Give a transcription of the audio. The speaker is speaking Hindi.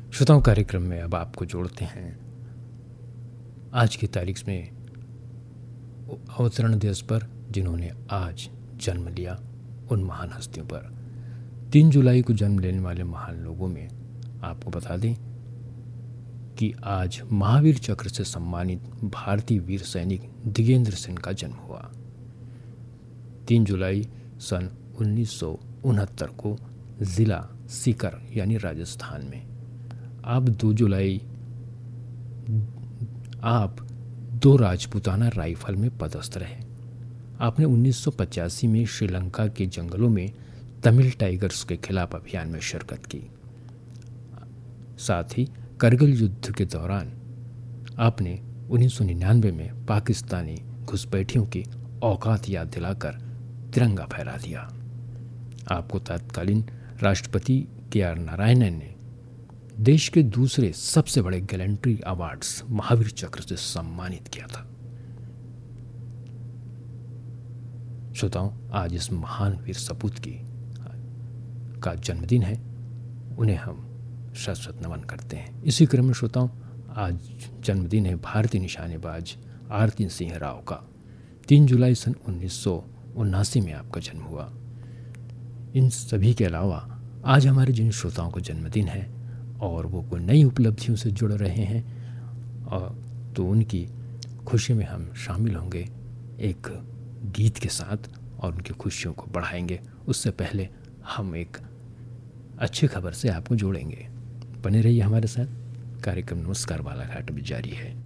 श्रोताओं, कार्यक्रम में अब आपको जोड़ते हैं आज की तारीख में अवतरण दिवस पर जिन्होंने आज जन्म लिया उन महान हस्तियों पर। 3 जुलाई को जन्म लेने वाले महान लोगों में आपको बता दें कि आज महावीर चक्र से सम्मानित भारतीय वीर सैनिक दिगेंद्र सिंह का जन्म हुआ। 3 जुलाई सन 1969 को ज़िला सीकर यानी राजस्थान में। आप 2 जुलाई आप 2 राजपूताना राइफल में पदस्थ रहे। आपने 1985 में श्रीलंका के जंगलों में तमिल टाइगर्स के खिलाफ अभियान में शिरकत की। साथ ही करगिल युद्ध के दौरान आपने 1999 में पाकिस्तानी घुसपैठियों की औकात याद दिलाकर तिरंगा फहरा दिया। आपको तत्कालीन राष्ट्रपति के.आर. नारायणन ने देश के दूसरे सबसे बड़े गैलेंट्री अवार्ड्स महावीर चक्र से सम्मानित किया था। श्रोताओं, आज इस महान वीर सपूत का जन्मदिन है, उन्हें हम शाश्वत नमन करते हैं। इसी क्रम में श्रोताओं, आज जन्मदिन है भारतीय निशानेबाज आरती सिंह राव का। 3 जुलाई सन 1979 में आपका जन्म हुआ। इन सभी के अलावा आज हमारे जिन श्रोताओं का जन्मदिन है और वो कोई नई उपलब्धियों से जुड़ रहे हैं और तो उनकी खुशी में हम शामिल होंगे एक गीत के साथ और उनकी खुशियों को बढ़ाएंगे। उससे पहले हम एक अच्छी खबर से आपको जोड़ेंगे। बने रहिए हमारे साथ। कार्यक्रम नमस्कार बालाघाट भी जारी है।